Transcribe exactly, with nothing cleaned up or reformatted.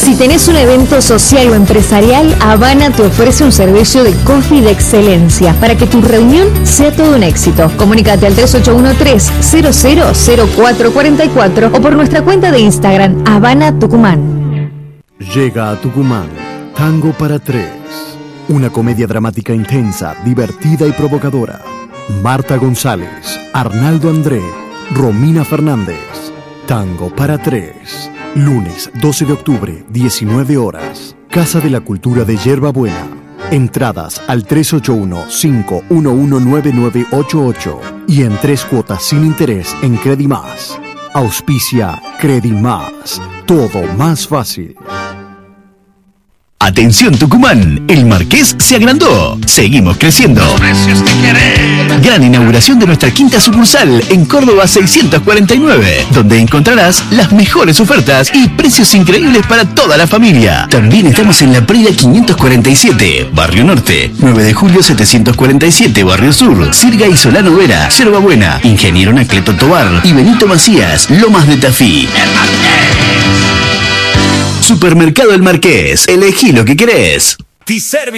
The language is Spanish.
Si tenés un evento social o empresarial, Habana te ofrece un servicio de coffee de excelencia para que tu reunión sea todo un éxito. Comunícate al tres ocho uno tres, cero cero cero cuatro cuatro cuatro o por nuestra cuenta de Instagram, Habana Tucumán. Llega a Tucumán Tango para Tres, una comedia dramática intensa, divertida y provocadora. Marta González, Arnaldo André, Romina Fernández. Tango para Tres. Lunes doce de octubre, diecinueve horas. Casa de la Cultura de Yerba Buena. Entradas al tres ocho uno, cinco uno uno, nueve nueve ocho ocho y en tres cuotas sin interés en Credimás. Auspicia Credimás. Todo más fácil. Atención Tucumán, el Marqués se agrandó. Seguimos creciendo. Gran inauguración de nuestra quinta sucursal en Córdoba seiscientos cuarenta y nueve, donde encontrarás las mejores ofertas y precios increíbles para toda la familia. También estamos en La Prida quinientos cuarenta y siete, Barrio Norte, nueve de julio setecientos cuarenta y siete, Barrio Sur, Sirga y Solano Vera, Yerba Buena, Ingeniero Anacleto Tobar y Benito Macías, Lomas de Tafí. Supermercado El Marqués, elegí lo que querés.